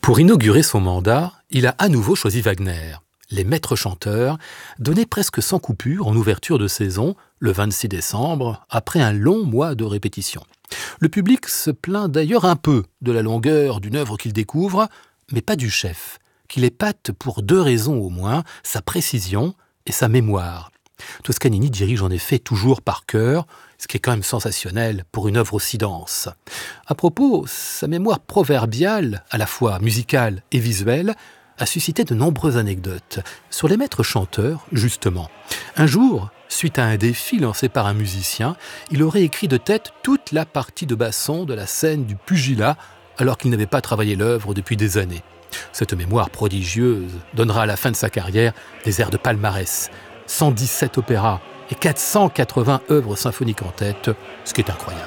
Pour inaugurer son mandat, il a à nouveau choisi Wagner. Les maîtres chanteurs, donnés presque sans coupure en ouverture de saison, le 26 décembre, après un long mois de répétition. Le public se plaint d'ailleurs un peu de la longueur d'une œuvre qu'il découvre, mais pas du chef, qui l'épate pour deux raisons au moins, sa précision et sa mémoire. Toscanini dirige en effet toujours par cœur, ce qui est quand même sensationnel pour une œuvre aussi dense. À propos, sa mémoire proverbiale, à la fois musicale et visuelle, a suscité de nombreuses anecdotes. Sur les maîtres chanteurs, justement. Un jour, suite à un défi lancé par un musicien, il aurait écrit de tête toute la partie de basson de la scène du pugilat, alors qu'il n'avait pas travaillé l'œuvre depuis des années. Cette mémoire prodigieuse donnera à la fin de sa carrière des airs de palmarès, 117 opéras et 480 œuvres symphoniques en tête, ce qui est incroyable.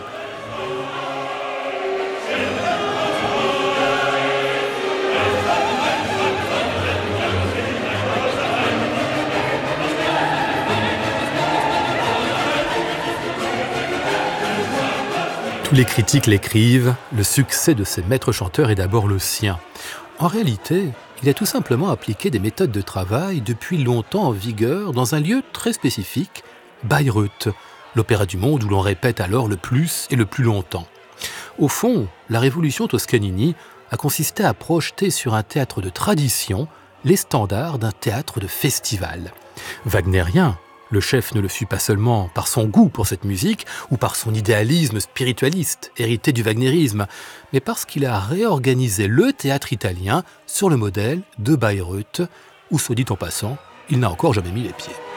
Tous les critiques l'écrivent, le succès de ces maîtres chanteurs est d'abord le sien. En réalité, il a tout simplement appliqué des méthodes de travail depuis longtemps en vigueur dans un lieu très spécifique, Bayreuth, l'opéra du monde où l'on répète alors le plus et le plus longtemps. Au fond, la révolution Toscanini a consisté à projeter sur un théâtre de tradition les standards d'un théâtre de festival. Wagnerien, le chef ne le fut pas seulement par son goût pour cette musique ou par son idéalisme spiritualiste, hérité du wagnérisme, mais parce qu'il a réorganisé le théâtre italien sur le modèle de Bayreuth, où, soit dit en passant, il n'a encore jamais mis les pieds.